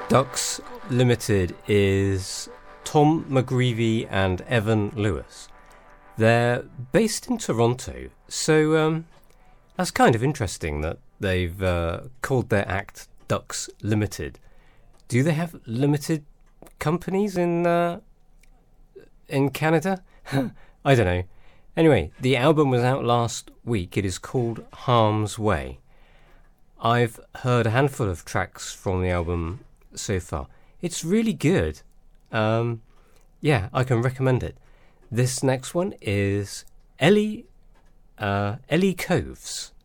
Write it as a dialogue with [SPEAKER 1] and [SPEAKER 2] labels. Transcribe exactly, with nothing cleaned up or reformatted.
[SPEAKER 1] Ducks Limited is Tom McGreevy and Evan Lewis. They're based in Toronto, so um, that's kind of interesting that they've uh, called their act Ducks Limited. Do they have limited companies in uh, in Canada? I don't know. Anyway, the album was out last week. It is called Harm's Way. I've heard a handful of tracks from the album so far. It's really good. Um, yeah, I can recommend it. This next one is Ellie, uh, Ellie Coves.